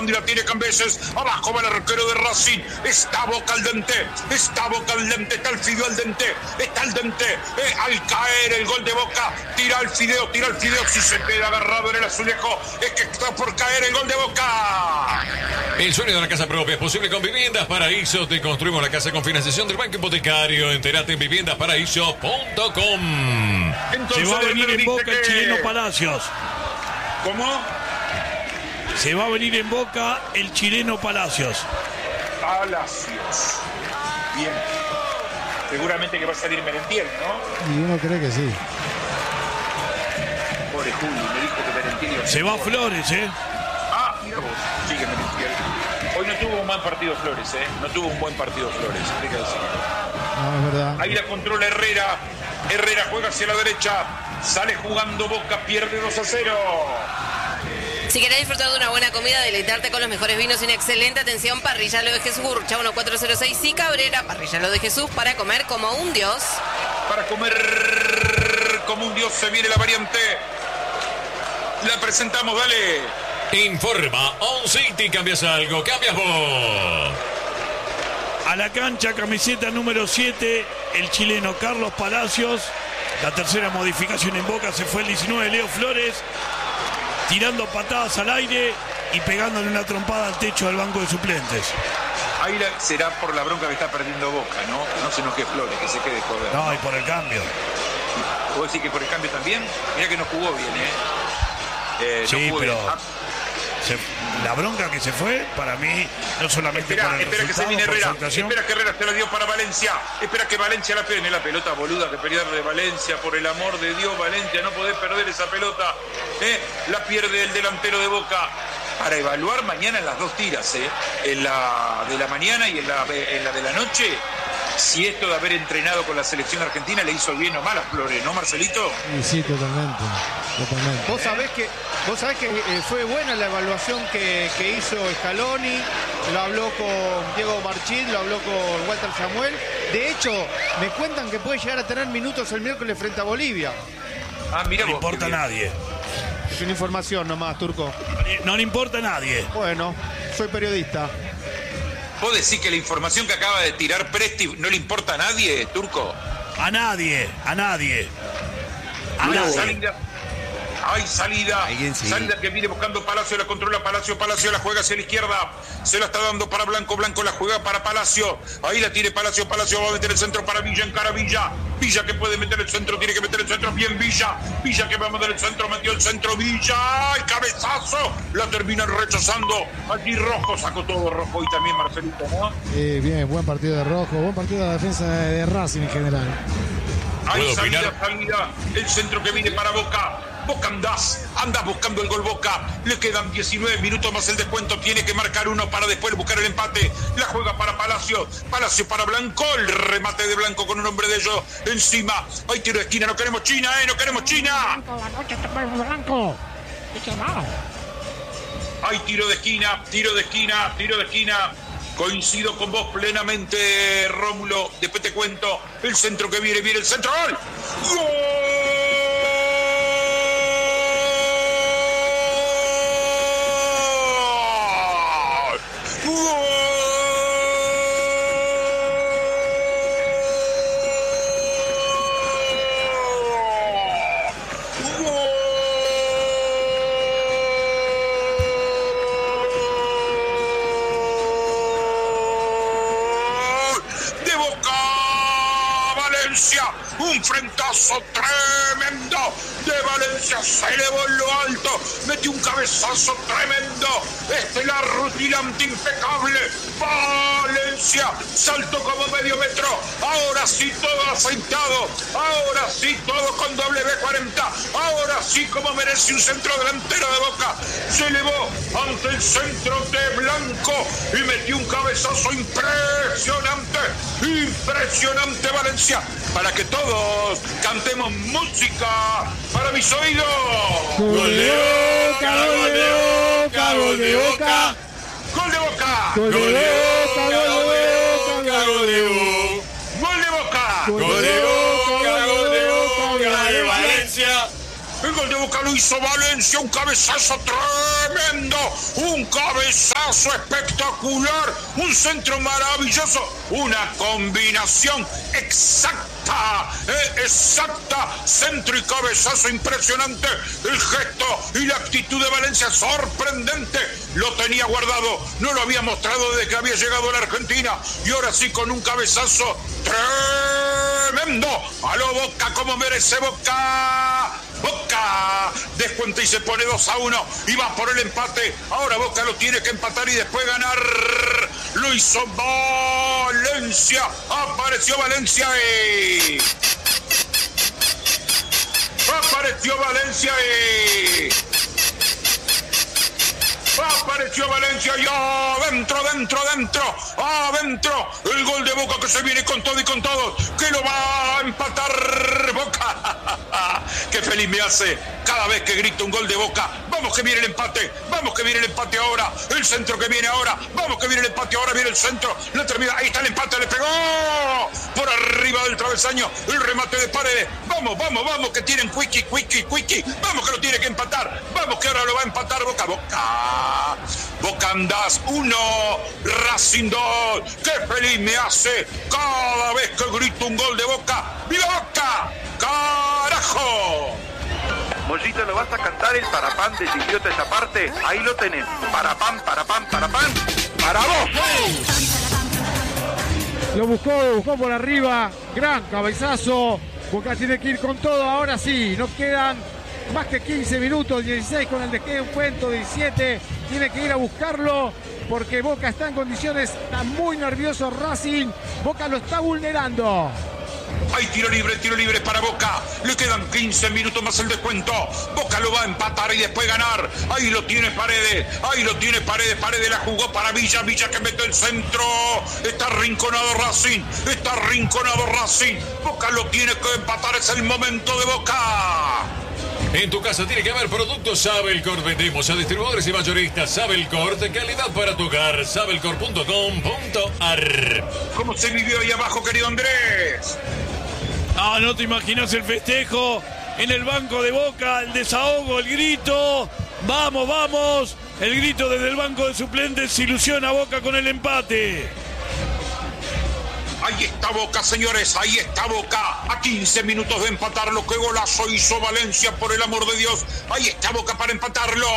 y la tiene Cambeses. Abajo va el arquero de Racing. Está Boca al dente. Está Boca al dente. Está el Fideo al dente. Está al dente. Al caer el gol de Boca. Tira el Fideo. Si se queda agarrado en el azulejo, es que está por caer el gol de Boca. El sueño de una casa propia es posible con Viviendas Paraíso. Te construimos la casa con financiación del Banco Hipotecario. Entérate en viviendasparaíso.com. Se va a venir en Boca el chileno Palacios. ¿Cómo? Se va a venir en Boca el chileno Palacios. Palacios. Bien. Seguramente que va a salir Merentiel, ¿no? Y uno cree que sí. Pobre Juli, me dijo que Merentiel... Se va Flores, Ah, mira vos. Sigue Merentiel. Hoy no tuvo un buen partido Flores, No tuvo un buen partido Flores, hay que decirlo. No, es verdad. Ahí la controla Herrera. Herrera juega hacia la derecha. Sale jugando Boca, pierde 2-0. Si querés disfrutar de una buena comida, deleitarte con los mejores vinos y una excelente atención, Parrilla Lo de Jesús, Urcha 1406 y Cabrera, Parrilla Lo de Jesús, para comer como un dios. Para comer como un dios se viene la variante. La presentamos, dale. Informa On City. ¿Cambias algo? ¿Cambias vos? A la cancha, camiseta número 7, el chileno Carlos Palacios. La tercera modificación en Boca, se fue el 19, Leo Flores, tirando patadas al aire y pegándole una trompada al techo del banco de suplentes. Ahí será por la bronca que está perdiendo Boca, ¿no? No se enoje Flores, que se quede joder. No, y por el cambio. ¿Vos decís que por el cambio también? Mirá que no jugó bien, Sí, no jugó pero... bien. La bronca que se fue, para mí, no solamente por el espera que se viene Herrera. Espera que Herrera se la dio para Valencia. Espera que Valencia la pegue. La pelota boluda que pierde Valencia. Por el amor de Dios, Valencia, no podés perder esa pelota. La pierde el delantero de Boca. Para evaluar mañana en las dos tiras, en la de la mañana y en la de la noche, si esto de haber entrenado con la selección argentina le hizo bien o mal a Flores, ¿no, Marcelito? Sí, totalmente. Vos sabés que fue buena la evaluación que hizo Scaloni, lo habló con Diego Marchín, lo habló con Walter Samuel. De hecho, me cuentan que puede llegar a tener minutos el miércoles frente a Bolivia. Mira, no le importa a nadie. Es una información nomás, Turco. No le importa a nadie. Bueno, soy periodista. ¿Vos decís que la información que acaba de tirar Presti no le importa a nadie, Turco? A nadie. Hay salida. Sí. Salida que viene buscando Palacio, la controla Palacio la juega hacia la izquierda. Se la está dando para Blanco la juega para Palacio. Ahí la tiene Palacio va a meter el centro para Villa, encara Villa. Villa que puede meter el centro, tiene que meter el centro, bien Villa. Villa que va a meter el centro, metió el centro Villa. ¡Ay, cabezazo! La terminan rechazando. Allí Rojo, sacó todo Rojo y también Marcelito, ¿no? Bien, buen partido de Rojo, buen partido de la defensa de Racing en general. Hay salida. El centro que viene para Boca. Boca andás buscando el gol Boca. Le quedan 19 minutos más el descuento. Tiene que marcar uno para después buscar el empate. La juega para Palacio para Blanco. El remate de Blanco con un hombre de ellos encima. Hay tiro de esquina. No queremos China, no queremos China. Hay tiro de esquina. Coincido con vos plenamente, Rómulo. Después te cuento. El centro que viene el centro. ¡Gol! ¡Gol! Un frentazo tremendo de Valencia, se elevó en lo alto, metió un cabezazo tremendo, estelar, rutilante, impecable. Valencia saltó como medio metro, ahora sí todo aceitado, ahora sí todo con W40, ahora sí como merece un centro delantero de Boca. Se elevó ante el centro de Blanco y metió un cabezazo impresionante Valencia, para que todos cantemos música para mis oídos. Gol de Boca, gol de Boca, gol de Boca. Gol de Boca. Gol de Boca, gol de Boca, gol de Boca. Gol de Boca, gol de Boca de Valencia. El gol de Boca Boca lo hizo Valencia, un cabezazo tremendo, un cabezazo espectacular, un centro maravilloso, una combinación exacta, centro y cabezazo impresionante, el gesto y la actitud de Valencia sorprendente, lo tenía guardado, no lo había mostrado desde que había llegado a la Argentina, y ahora sí con un cabezazo tremendo, a lo Boca como merece Boca. Boca descuenta y se pone 2-1 y va por el empate. Ahora Boca lo tiene que empatar y después ganar. Lo hizo Valencia. Apareció Valencia. Apareció Valencia. Apareció Valencia y adentro, el gol de Boca que se viene con todo y con todos, que lo va a empatar Boca. Qué feliz me hace cada vez que grito un gol de Boca. Vamos que viene el empate, ahora, el centro que viene ahora, vamos que viene el empate ahora, viene el centro, la termina, ahí está el empate, le pegó por arriba del travesaño, el remate de Paredes, vamos, que tienen Quickie, vamos que lo tiene que empatar, vamos que ahora lo va a empatar Boca. Boca andás 1, Racing 2. Qué feliz me hace cada vez que grito un gol de Boca. ¡Viva Boca! ¡Carajo! Mollito, ¿lo vas a cantar el parapán de Chiquiote esa parte? Ahí lo tenés. Parapán, para vos. Lo buscó por arriba. Gran cabezazo. Boca tiene que ir con todo. Ahora sí, no quedan más que 15 minutos, 16 con el descuento, 17. Tiene que ir a buscarlo porque Boca está en condiciones, está muy nervioso Racing. Boca lo está vulnerando. Hay tiro libre para Boca. Le quedan 15 minutos más el descuento. Boca lo va a empatar y después ganar. Ahí lo tiene Paredes. Paredes la jugó para Villa que mete el centro. Está arrinconado Racing. Boca lo tiene que empatar. Es el momento de Boca. En tu casa tiene que haber productos Sabelcor. Vendemos a distribuidores y mayoristas. Sabelcor, de calidad para tu hogar. Sabelcor.com.ar. ¿Cómo se vivió ahí abajo, querido Andrés? No te imaginas el festejo en el banco de Boca, el desahogo, el grito. ¡Vamos! El grito desde el banco de suplentes ilusiona a Boca con el empate. Ahí está Boca, señores, ahí está Boca. A 15 minutos de empatarlo. ¡Qué golazo hizo Valencia, por el amor de Dios! Ahí está Boca para empatarlo.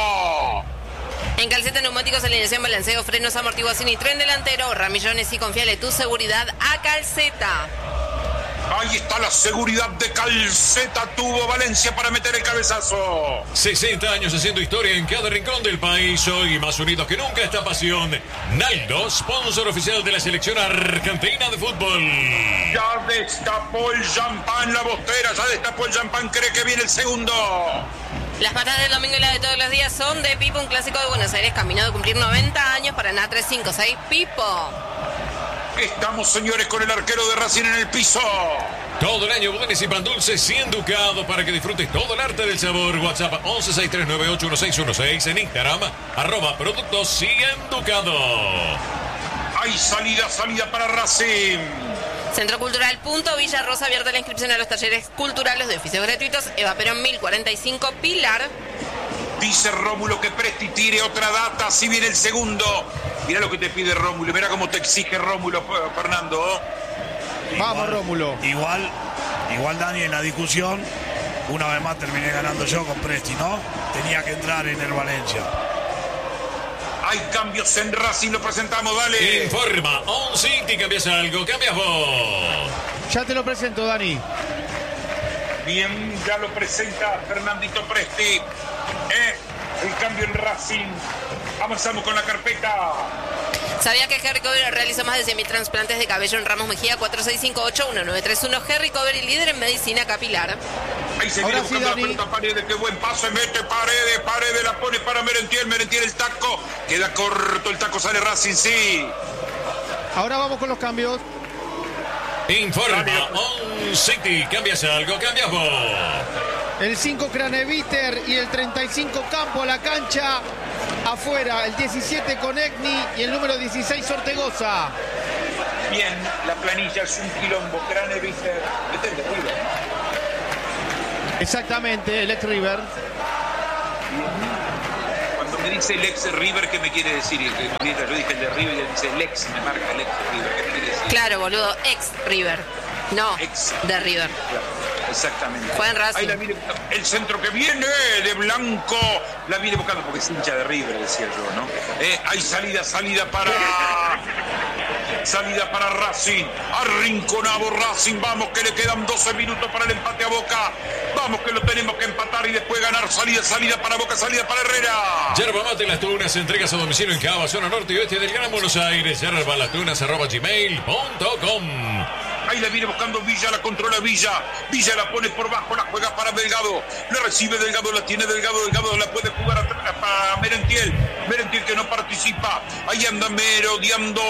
En Calceta Neumáticos, alineación, balanceo, frenos, amortiguación y tren delantero. Ramillones y confiale tu seguridad a Calceta. Ahí está la seguridad de Calceta. Tuvo Valencia para meter el cabezazo. 60 años haciendo historia en cada rincón del país. Hoy más unidos que nunca esta pasión. Naldo, sponsor oficial de la selección argentina de fútbol. Ya destapó el champán la bostera. Cree que viene el segundo. Las patas del domingo y las de todos los días son de Pipo, un clásico de Buenos Aires, camino de cumplir 90 años para NA 356 Pipo. Estamos, señores, con el arquero de Racing en el piso. Todo el año bodenes y pan dulces 100 ducados para que disfrutes todo el arte del sabor. WhatsApp 1163981616. En Instagram @productos 100 ducados. Hay salida para Racing. Centro Cultural Villa Rosa, abierta la inscripción a los talleres culturales de oficios gratuitos. Eva Perón 1045 Pilar. Dice Rómulo que preste y tire otra data, si viene el segundo. Mirá lo que te pide Rómulo, mirá cómo te exige Rómulo, Fernando. Vamos, Rómulo. Igual, Dani, en la discusión, una vez más terminé ganando yo con Presti, ¿no? Tenía que entrar en el Valencia. Hay cambios en Racing, lo presentamos, dale. Informa, On City, cambias algo, cambias vos. Ya te lo presento, Dani. Bien, ya lo presenta Fernandito Presti. El cambio en Racing. Avanzamos con la carpeta. ¿Sabía que Harry Cover realizó más de 100.000 trasplantes de cabello en Ramos Mejía? 4658-1931. Harry Cover, líder en medicina capilar. Ahí se viene buscando la pelota Paredes. Qué buen pase mete Paredes la pone para Merentiel el taco. Queda corto el taco, sale Racing, sí. Ahora vamos con los cambios. Informa, On City, cambias algo, cambias vos. El 5 Craneviter y el 35 Campo a la cancha. Afuera, el 17 Conegni y el número 16 Ortegoza. Bien, la planilla es un quilombo. Craneviter, este es de River. Exactamente, el ex River. me dice el ex River, ¿qué me quiere decir? Yo dije el de River y él dice el ex, me marca el ex River, ¿qué me quiere decir? Claro, boludo, ex River. No, Ex de River. Claro, exactamente. Juega en Racing. Ahí la viene, el centro que viene de Blanco, la viene buscando porque es hincha de River, decía yo, ¿no? Hay salida para Racing, arrinconado Racing, vamos que le quedan 12 minutos para el empate a Boca, vamos que lo tenemos que empatar y después ganar, salida para Boca, salida para Herrera. Yerba Mate Las Tunas, entregas a domicilio en Cava, zona norte y oeste del Gran Buenos Aires, yerbalatunas@gmail.com. Ahí la viene buscando Villa, la controla Villa la pone por bajo, la juega para Delgado, le recibe Delgado, la tiene Delgado la puede jugar para Merentiel que no participa, ahí anda merodeando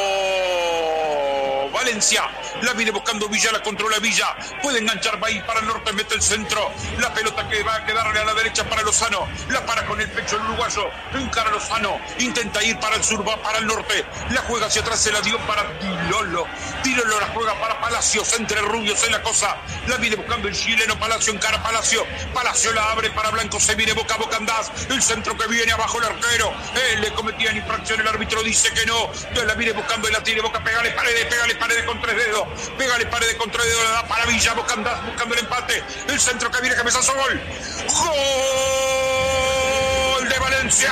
Valencia, la viene buscando Villa, la controla Villa, puede enganchar, va a ir para el norte, mete el centro, la pelota que va a quedarle a la derecha para Lozano, la para con el pecho el uruguayo, encara Lozano, intenta ir para el sur, va para el norte, la juega hacia atrás, se la dio para Tilolo la juega para Palacios, entre rubios en la cosa, la viene buscando el chileno Palacio, encara Palacio la abre para Blanco, se viene Boca Andás, el centro que viene abajo el arquero, le cometían infracción, el árbitro dice que no, la viene buscando y la tiene Boca, pégale paredes con tres dedos, la da para Villa, Boca Andás buscando el empate, el centro que viene, cabezazo, gol de Valencia,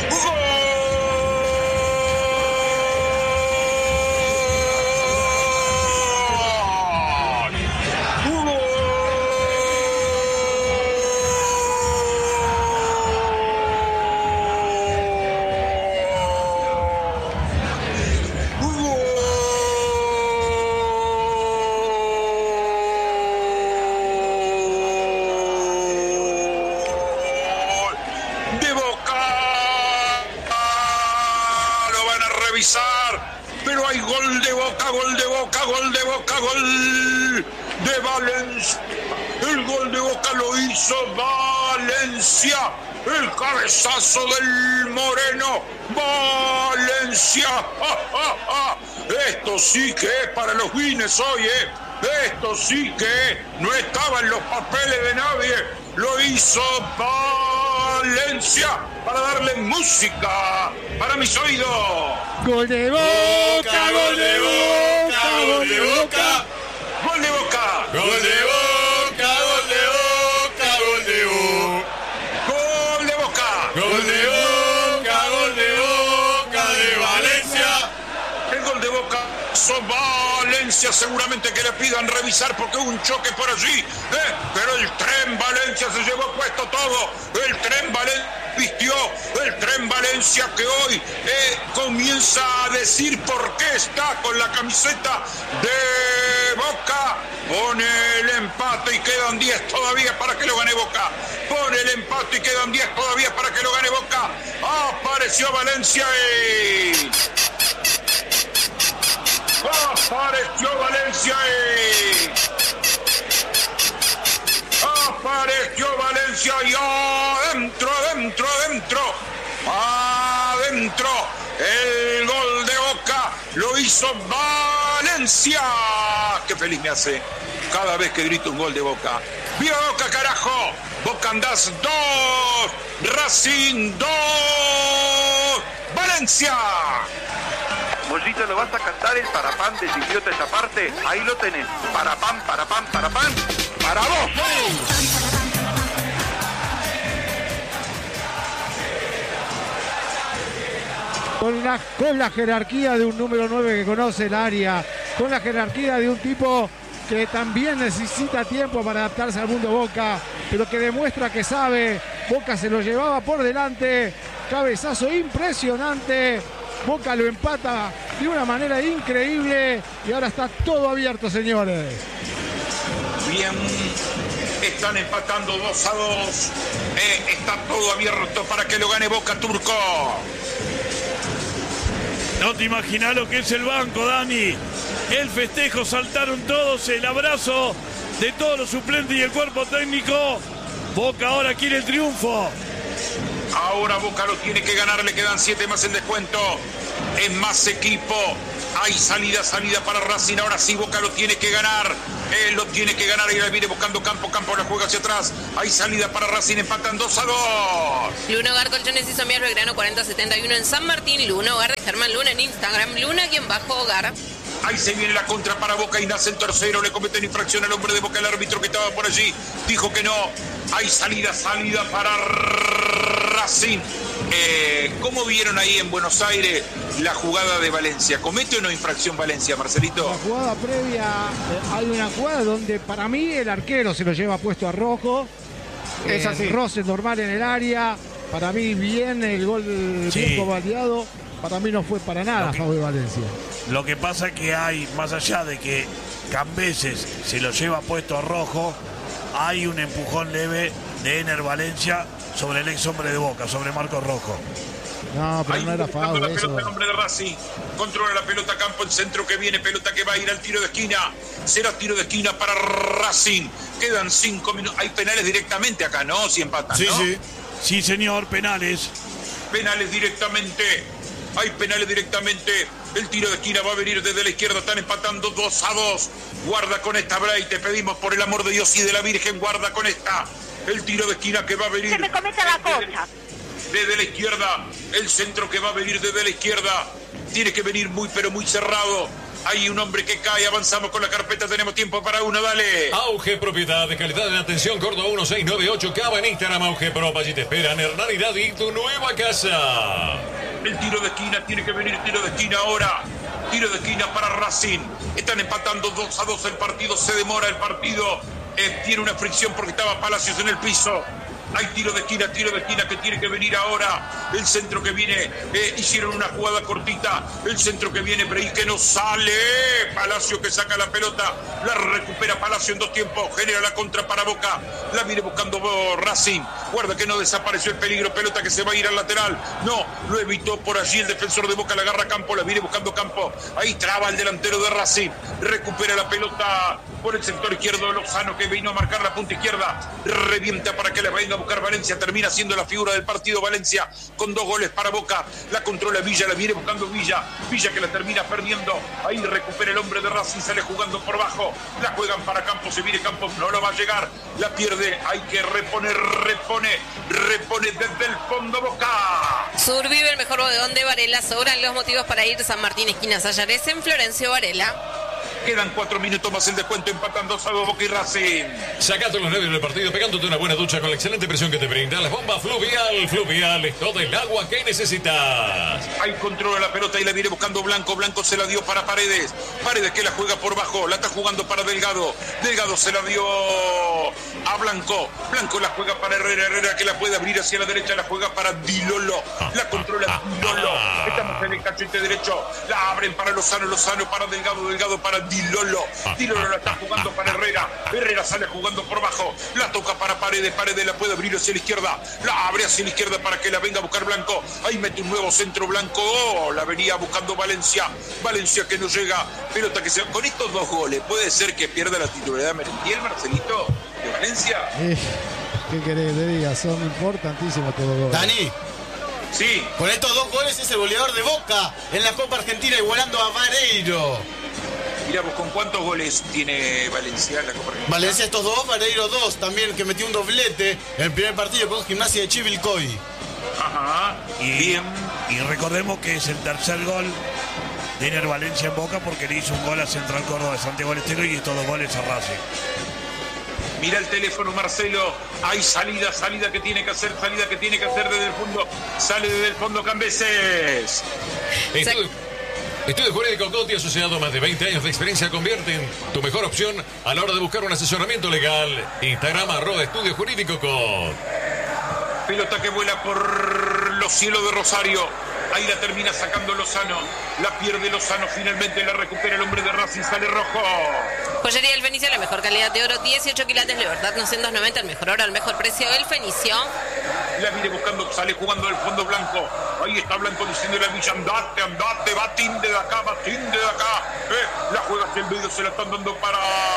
pero hay gol de Boca, gol de Valencia. El gol de Boca lo hizo Valencia. El cabezazo del Moreno. Valencia. Esto sí que es para los Guinness hoy, Esto sí que no estaba en los papeles de nadie. Lo hizo Valencia para darle música para mis oídos. Gol de Boca, gol de Boca, gol de Boca. Gol de Boca. Gol de Boca, gol de Boca, gol de Boca. Gol de Boca. Gol de Boca, gol de Boca de Valencia. El gol de Boca son Valencia, seguramente que le pidan revisar porque hubo un choque por allí, pero el tren Valencia se llevó puesto todo, el tren Valencia vistió, el tren Valencia que hoy comienza a decir por qué está con la camiseta de Boca, pone el empate y quedan 10 todavía para que lo gane Boca, pone el empate y quedan 10 todavía para que lo gane Boca, apareció Valencia y... Apareció Valencia y adentro, el gol de Boca lo hizo Valencia. Qué feliz me hace cada vez que grito un gol de Boca. ¡Viva Boca, carajo! Boca Andás 2, Racing 2, Valencia. Mollito, ¿lo vas a cantar el parapán del idiota esa parte? Ahí lo tenés. Parapán, para vos. Con la jerarquía de un número 9 que conoce el área, con la jerarquía de un tipo que también necesita tiempo para adaptarse al mundo Boca, pero que demuestra que sabe. Boca se lo llevaba por delante, cabezazo impresionante. Boca lo empata de una manera increíble y ahora está todo abierto, señores. Bien, están empatando 2-2. Está todo abierto para que lo gane Boca, Turco. No te imaginás lo que es el banco, Dani. El festejo, saltaron todos, el abrazo de todos los suplentes y el cuerpo técnico. Boca ahora quiere el triunfo. Ahora Boca lo tiene que ganar, le quedan 7 más el descuento. Es más equipo. Hay salida para Racing. Ahora sí Boca lo tiene que ganar. Él lo tiene que ganar y la viene buscando Campo la juega hacia atrás. Hay salida para Racing, empatan 2-2. Luna Hogar Colchones y Somier Belgrano 4071 en San Martín. Luna Hogar de Germán Luna en Instagram. Luna_Hogar. Ahí se viene la contra para Boca y nace en tercero. Le cometen infracción al hombre de Boca. El árbitro que estaba por allí dijo que no. Hay salida para Racing. ¿Cómo vieron ahí en Buenos Aires la jugada de Valencia? ¿Comete o no infracción Valencia, Marcelito? La jugada previa, hay una jugada donde para mí el arquero se lo lleva puesto a Rojo. Es así. Roce normal en el área. Para mí bien el gol bien convalidado. Para mí no fue para nada a favor de Valencia. Lo que pasa es que hay, más allá de que Cambeses se lo lleva puesto a Rojo, hay un empujón leve de Ener Valencia sobre el ex hombre de Boca, sobre Marcos Rojo. No, pero no era foul la eso. Pelota el hombre de Racing. Controla la pelota Campo, el centro que viene, pelota que va a ir al tiro de esquina. Será tiro de esquina para Racing. Quedan 5 minutos. Hay penales directamente acá, ¿no? Si empatan, ¿no? Sí, señor, penales. Penales directamente. Hay penales directamente. El tiro de esquina va a venir desde la izquierda. Están empatando 2-2. Guarda con esta, Bray. Te pedimos por el amor de Dios y de la Virgen. Guarda con esta. El tiro de esquina que va a venir. Se me cometa la cosa. Desde la izquierda. El centro que va a venir desde la izquierda. Tiene que venir muy, pero muy cerrado. Hay un hombre que cae, avanzamos con la carpeta, tenemos tiempo para uno, dale. Auge Propiedad de calidad en atención, Córdoba 1698, Cava en Instagram, Auge Prop, allí te esperan Hernán y tu nueva casa. El tiro de esquina, tiene que venir tiro de esquina ahora. Tiro de esquina para Racing. Están empatando 2-2 el partido, se demora el partido. Tiene una fricción porque estaba Palacios en el piso. Hay tiro de esquina que tiene que venir ahora. El centro que viene, hicieron una jugada cortita. El centro que viene, Brey que no sale. Palacio que saca la pelota. La recupera Palacio en 2 tiempos. Genera la contra para Boca. La viene buscando Racing. Guarda que no desapareció el peligro. Pelota que se va a ir al lateral. No, lo evitó por allí el defensor de Boca. La agarra Campo, la viene buscando Campo. Ahí traba el delantero de Racing. Recupera la pelota por el sector izquierdo. Lozano que vino a marcar la punta izquierda. Revienta para que le venga a buscar Valencia. Termina siendo la figura del partido Valencia con 2 goles para Boca. La controla Villa, la viene buscando Villa que la termina perdiendo. Ahí recupera el hombre de Racing, sale jugando por bajo. La juegan para Campos, se viene Campos, no lo va a llegar. La pierde, hay que repone desde el fondo Boca. Survive el mejor bodegón de Varela. Sobran los motivos para ir San Martín, esquina Sayares, en Florencio Varela. Quedan 4 minutos más el descuento, empatando Salvo Boca y Racing. Sacate los nervios del partido, pegándote una buena ducha con la excelente presión que te brinda la bomba Fluvial. Fluvial es todo el agua que necesitas. Ahí controla la pelota y la viene buscando Blanco. Blanco se la dio para Paredes. Paredes que la juega por bajo, la está jugando para Delgado. Delgado se la dio a Blanco. Blanco la juega para Herrera. Herrera que la puede abrir hacia la derecha, la juega para Dilolo. La controla Dilolo. Estamos en el cachete derecho. La abren para Lozano. Lozano para Delgado. Delgado para Dilolo la está jugando para Herrera. Herrera sale jugando por bajo. La toca para Paredes. Paredes la puede abrir hacia la izquierda. La abre hacia la izquierda para que la venga a buscar Blanco. Ahí mete un nuevo centro Blanco. La venía buscando Valencia. Valencia que no llega. Pelota que se va. Con estos 2 goles, ¿puede ser que pierda la titularidad Merentiel, Marcelito, de Valencia? ¿Qué querés que te diga? Son importantísimos todos los goles. Dani. Sí. Con estos 2 goles es el goleador de Boca en la Copa Argentina, igualando a Vareiro. Mirá vos, ¿con cuántos goles tiene Valencia en la Copa Argentina? Valencia estos 2, Vareiro 2, también que metió un doblete en el primer partido con Gimnasia de Chivilcoy. Ajá, Bien. Y recordemos que es el tercer gol de Ener Valencia en Boca porque le hizo un gol a Central Córdoba de Santiago del Estero y estos 2 goles a Racing. Mira el teléfono, Marcelo. Hay salida que tiene que hacer, desde el fondo. Sale desde el fondo Cambeses. Estudio Jurídico Coti, asociado a más de 20 años de experiencia, convierte en tu mejor opción a la hora de buscar un asesoramiento legal. Instagram @Estudio Jurídico Coti. Pelota que vuela por los cielos de Rosario. Ahí la termina sacando Lozano. La pierde Lozano, finalmente la recupera el hombre de Racing, sale Rojo. Joyería El Fenicio, la mejor calidad de oro, 18 quilates, Libertad 990, el mejor oro, al mejor precio, El Fenicio. La viene buscando, sale jugando del fondo Blanco. Ahí está Blanco diciendo a la Villa, andate, batín de acá. La juega hacia el medio, se la están dando para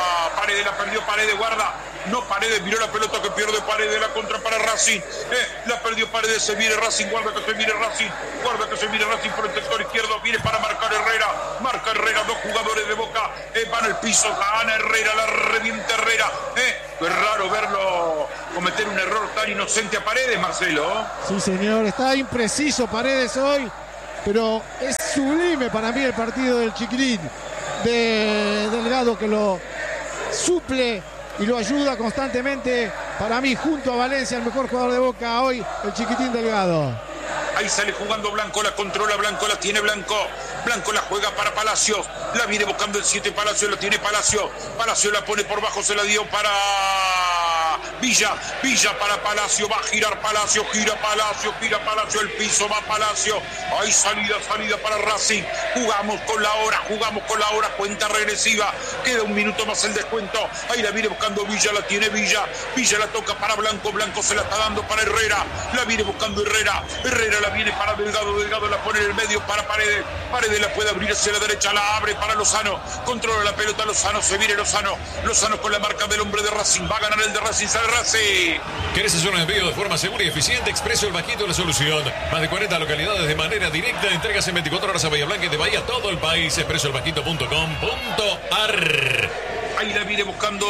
Paredes, la perdió Paredes, guarda. No Paredes, miró la pelota que pierde Paredes, la contra para Racing. La perdió Paredes, se viene Racing, guarda que se viene Racing. Guarda que se viene Racing por el sector izquierdo. Viene para marcar Herrera. Marca Herrera, 2 jugadores de Boca. Van al piso, gana Herrera, la revienta Herrera. Es raro verlo cometer un error tan inocente a Paredes, Marcelo. Sí, señor, está impreciso Paredes hoy, pero es sublime para mí el partido del Chiquitín de Delgado, que lo suple y lo ayuda constantemente. Para mí, junto a Valencia, el mejor jugador de Boca hoy, el Chiquitín Delgado. Ahí sale jugando Blanco, la controla Blanco, la tiene Blanco. Blanco la juega para Palacios. La viene buscando el 7 Palacios, la tiene Palacios. Palacios la pone por bajo, se la dio para Villa. Villa para Palacio, va a girar Palacio, gira Palacio, el piso, va Palacio. Hay salida para Racing. Jugamos con la hora, cuenta regresiva. Queda un minuto más el descuento. Ahí la viene buscando Villa, la tiene Villa. Villa la toca para Blanco, Blanco se la está dando para Herrera. La viene buscando Herrera. Herrera la viene para Delgado, Delgado la pone en el medio para Paredes. Paredes la puede abrir hacia la derecha, la abre para Lozano. Controla la pelota Lozano, se viene Lozano. Lozano con la marca del hombre de Racing. Va a ganar el de Racing, sale Racing. ¿Querés hacer un envío de forma segura y eficiente? Expreso El Bajito, la solución. Más de 40 localidades de manera directa. Entregas en 24 horas a Bahía Blanca y de Bahía todo el país. expresoelbajito.com.ar. Ahí la viene buscando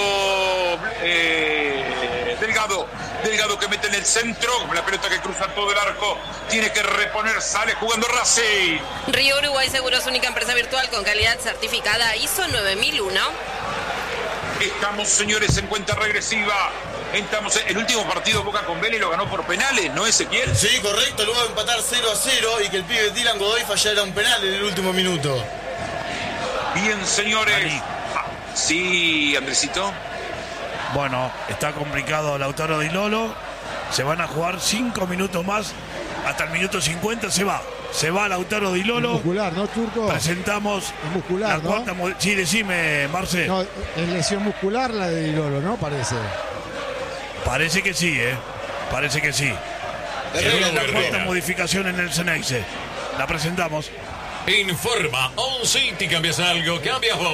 Delgado. Delgado que mete en el centro. La pelota que cruza todo el arco. Tiene que reponer. Sale jugando Racing. Río Uruguay Seguros, única empresa virtual con calidad certificada ISO 9001. Estamos, señores, en cuenta regresiva. Estamos en el último partido Boca con Vélez, lo ganó por penales, ¿no, Ezequiel? Sí, correcto. Luego de empatar 0-0 y que el pibe Dylan Godoy fallara un penal en el último minuto. Bien, señores. Sí, Andresito. Bueno, está complicado Lautaro Di Lolo. Se van a jugar 5 minutos más. Hasta el minuto 50 se va. Se va Lautaro Di Lolo. Es muscular, ¿no, Turco? Presentamos es muscular, la cuarta. Sí, decime, Marce. No, es lesión muscular la de Di Lolo, ¿no? Parece que sí, Parece que sí. Es la cuarta modificación en el Ceneice. La presentamos. Informa On City. ¿Cambias algo? ¿Cambias vos?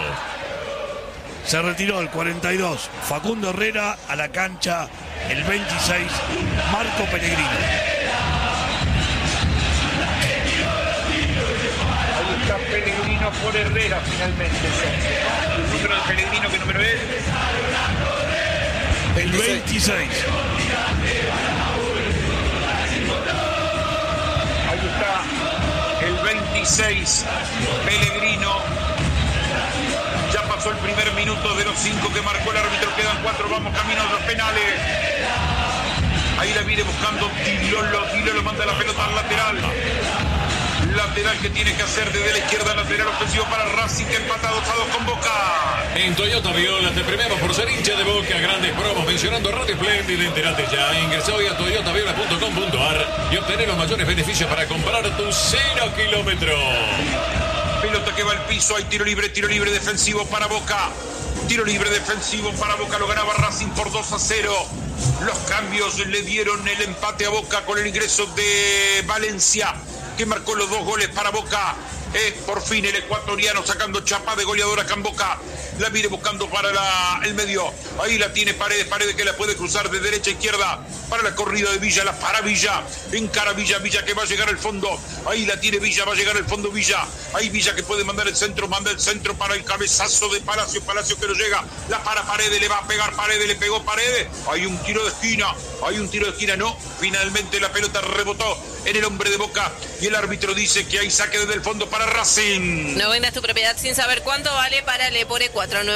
Se retiró el 42 Facundo Herrera, a la cancha el 26 Marco Pellegrino. Ahí está Pellegrino por Herrera finalmente. El número de Pellegrino, ¿qué número es? El 26. Ahí está el 26 Pellegrino. Ya pasó el primer minuto de los 5 que marcó el árbitro. Quedan 4, vamos camino a los penales. Ahí la viene buscando Di Lolo manda la pelota al lateral. Lateral que tiene que hacer desde la izquierda, lateral ofensivo para Racing, que empata 2-2 con Boca. En Toyota Viola te premiamos por ser hincha de Boca. Grandes promos mencionando Radio Espléndida. Enterate ya. Ingresa hoy a toyotaviola.com.ar y obtener los mayores beneficios para comprar tu 0 kilómetros. Pelota que va al piso, hay tiro libre defensivo para Boca. Tiro libre defensivo para Boca, lo ganaba Racing por 2-0. Los cambios le dieron el empate a Boca con el ingreso de Valencia, que marcó los 2 goles para Boca. Por fin el ecuatoriano sacando chapa de goleador acá en Boca. La viene buscando para el medio. Ahí la tiene Paredes que la puede cruzar de derecha a izquierda para la corrida de Villa, la para Villa. Encara Villa que va a llegar al fondo. Ahí la tiene Villa, va a llegar al fondo Villa. Ahí Villa que puede mandar el centro, manda el centro para el cabezazo de Palacio que no llega. La para Paredes, le va a pegar Paredes, le pegó Paredes. Hay un tiro de esquina, no. Finalmente la pelota rebotó en el hombre de Boca y el árbitro dice que hay saque desde el fondo para Racing. No vendas tu propiedad sin saber cuánto vale para Lepore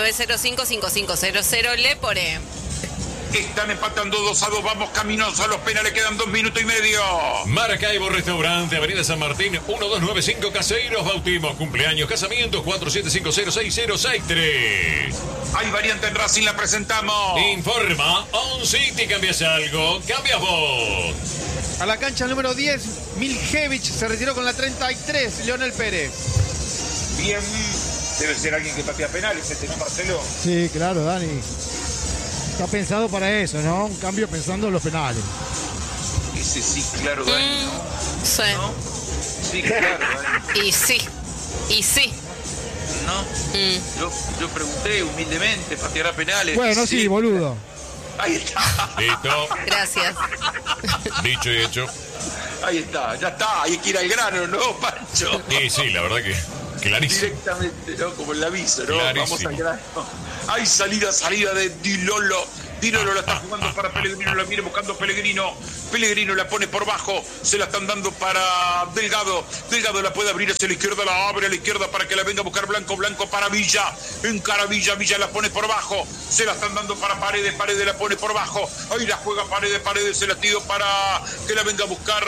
4905-5500 Lepore. Están empatando 2-2, vamos caminos a los penales, quedan 2 minutos y medio. Maracaibo Restaurante, Avenida San Martín, 1295 Caseiros, bautismos, cumpleaños, casamientos, 47506063. Hay variante en Racing, la presentamos. Informa On City. ¿Cambias algo? ¿Cambias vos? A la cancha número 10, Miljevich se retiró con la 33, Leonel Pérez. Bien, debe ser alguien que patea penales, ¿no, Marcelo? Sí, claro, Dani. Está pensado para eso, ¿no? Un cambio pensando en los penales. Ese sí, claro, Dani, ¿no? Sí. ¿No? Sí, claro, Dani. Y sí. ¿no? Yo pregunté humildemente, pateará penales. Bueno, sí, boludo. Ahí está. Listo. Gracias. Dicho y hecho. Ahí está, ya está. Hay que ir al grano, ¿no, Pancho? Sí, la verdad que clarísimo. Directamente, ¿no? Como el aviso, ¿no? Clarísimo. Vamos al grano. Hay salida de Dilolo. Dilolo la está jugando para Pellegrino, la viene buscando Pellegrino. Pellegrino la pone por bajo, se la están dando para Delgado. Delgado la puede abrir hacia la izquierda, la abre a la izquierda para que la venga a buscar Blanco. Blanco para Villa, encara Villa, Villa la pone por bajo, se la están dando para Paredes, Paredes la pone por bajo. Ahí la juega Paredes, Paredes se la tiro para que la venga a buscar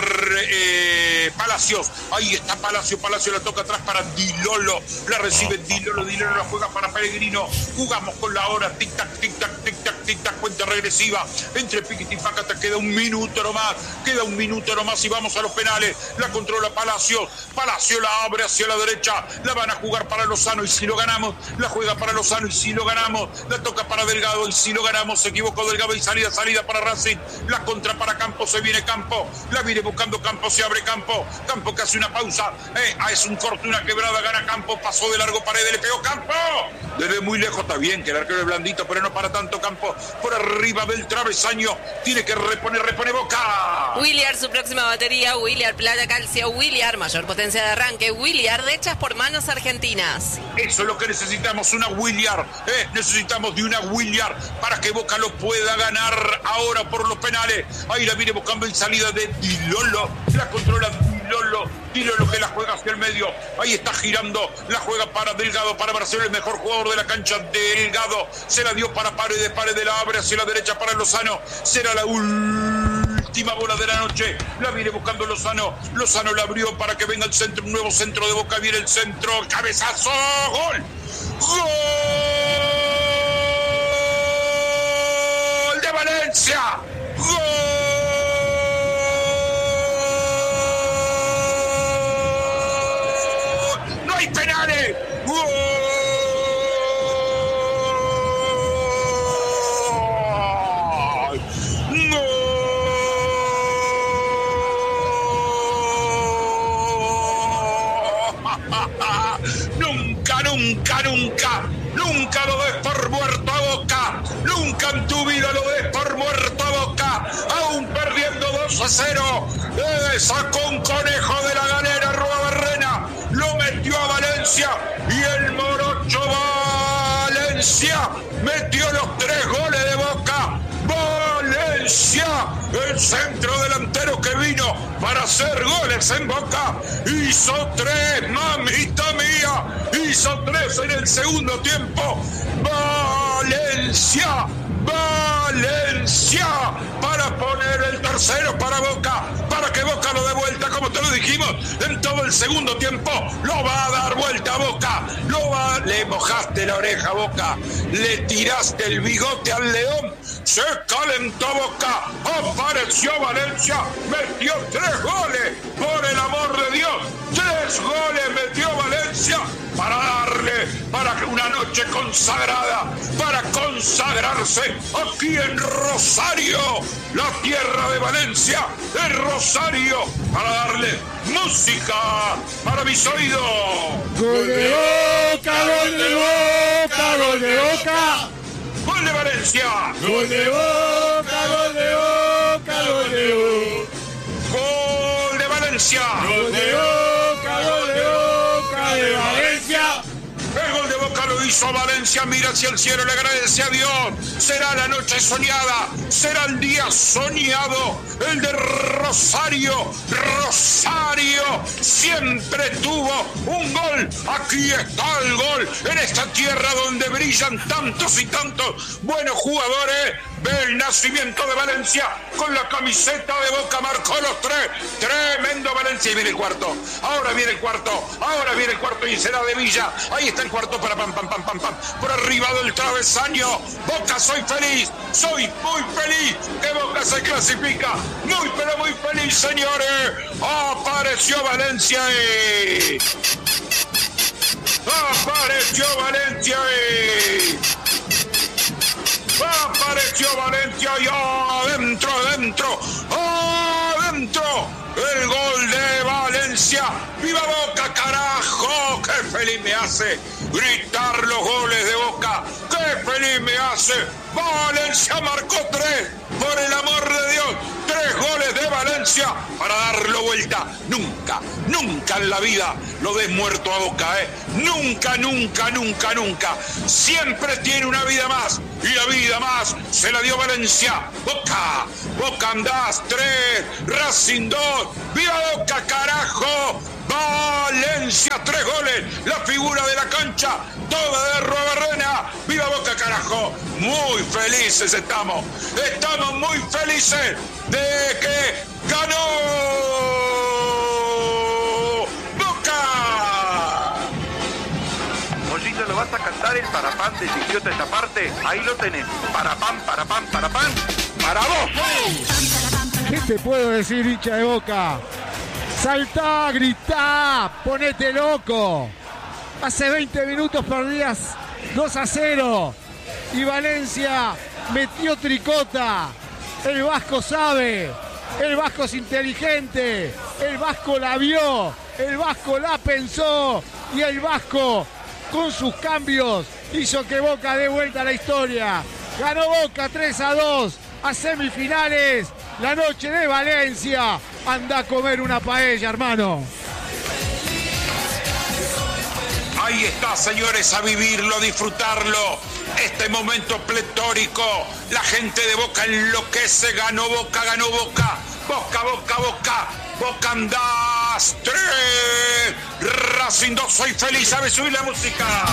Palacios. Ahí está Palacio, Palacio la toca atrás para Dilolo, la recibe Dilolo, Dilolo la juega para Pellegrino. Jugamos con la hora, tic tac, tic tac, tic tac, tic tac, cuenta regresiva. Entre Piquet y Pácata queda un minuto nomás, y vamos a los penales. La controla Palacio, Palacio la abre hacia la derecha, la van a jugar para Lozano y si lo ganamos, la juega para Lozano y si lo ganamos, la toca para Delgado y si lo ganamos, se equivocó Delgado y salida para Racing, la contra para Campo, se viene Campo, la viene buscando Campo, se abre Campo, Campo que hace una pausa, es un corte, una quebrada, gana Campo, pasó de largo Paredes, le pegó Campo, desde muy lejos, está bien que el arquero es blandito, pero no para tanto Campo, por arriba del travesaño, tiene que repone Boca. Williar, su próxima batería, Williar Plata Calcio, Williar, mayor potencia de arranque, Williar de hechas por manos argentinas. Eso es lo que necesitamos, una Williar, necesitamos de una Williar para que Boca lo pueda ganar ahora por los penales. Ahí la viene buscando en salida de Dilolo, la controla Dilolo que la juega hacia el medio, ahí está girando, la juega para Delgado, para Barcelona, el mejor jugador de la cancha, Delgado, se la dio para Paredes, Paredes la abre hacia la derecha para Lozano, será la última bola de la noche, la viene buscando Lozano, Lozano la abrió para que venga el centro, un nuevo centro de Boca, viene el centro, cabezazo, gol de Valencia, gol. Penales, ¡gol! ¡Gol! Nunca lo des por muerto a Boca, nunca en tu vida lo des por muerto a Boca, aún perdiendo 2-0, sacó un conejo de la galera, Arruabarrena, lo metió a Valencia y el morocho Valencia metió los 3 goles de Boca. Valencia, el centro delantero que vino para hacer goles en Boca, hizo 3, mamita mía, hizo 3 en el segundo tiempo. Valencia, para poner el tercero para Boca, para que Boca lo dé vuelta, como te lo dijimos, en todo el segundo tiempo, lo va a dar vuelta a Boca, le mojaste la oreja a Boca, le tiraste el bigote al león, se calentó Boca, apareció Valencia, metió 3 goles, por el amor de Dios, 3 goles metió Valencia, para darle, para una noche consagrada, para consagrarse aquí en Rosario, la tierra de Valencia, en Rosario, para darle música para mis oídos. Gol de Boca, gol de Boca, gol de Boca. Gol de Valencia. Gol de Boca, gol de Boca, gol de Boca. Gol de Valencia. Gol de Boca, gol de Boca de Valencia. El gol de Boca lo hizo Valencia, mira hacia el cielo, le agradece a Dios. Será la noche soñada, será el día soñado, el de Rosario. Rosario siempre tuvo un gol. Aquí está el gol, en esta tierra donde brillan tantos y tantos buenos jugadores. Ve el nacimiento de Valencia con la camiseta de Boca, marcó los 3. Tremendo Valencia y viene el cuarto. Ahora viene el cuarto y será de Villa. Ahí está el cuarto para pam. Por arriba del travesaño. Boca, soy feliz, soy muy feliz que Boca se clasifica. Muy pero muy feliz, señores. Apareció Valencia y... Apareció Valencia y adentro, el gol de Valencia. Valencia. ¡Viva Boca, carajo! ¡Qué feliz me hace gritar los goles de Boca! ¡Qué feliz me hace! Valencia marcó 3, por el amor de Dios. 3 goles de Valencia para darlo vuelta. Nunca, nunca en la vida lo des muerto a Boca, ¿eh? Nunca, nunca, nunca, nunca. Siempre tiene una vida más. Y la vida más se la dio Valencia. Boca, Boca andás 3, Racing 2. ¡Viva Boca, carajo! Valencia, 3 goles, la figura de la cancha, toda de Robarrena. ¡Viva Boca, carajo! Muy felices estamos muy felices de que ganó Boca. Mollito, ¿lo vas a cantar el parapán del idiota esa parte? Ahí lo tenés. Parapán, parapán, parapán. ¡Para vos! ¿Qué te puedo decir, hincha de Boca? Saltá, gritá, ponete loco. Hace 20 minutos perdías 2-0 y Valencia metió tricota. El Vasco sabe, el Vasco es inteligente, el Vasco la vio, el Vasco la pensó y el Vasco con sus cambios hizo que Boca dé vuelta a la historia. Ganó Boca 3-2 a semifinales. La noche de Valencia. Anda a comer una paella, hermano. Ahí está, señores, a vivirlo, a disfrutarlo. Este momento pletórico. La gente de Boca enloquece. Ganó Boca, ganó Boca. Boca, Boca, Boca. Boca andás 3. Racing 2. Soy feliz. ¿Sabe subir la música?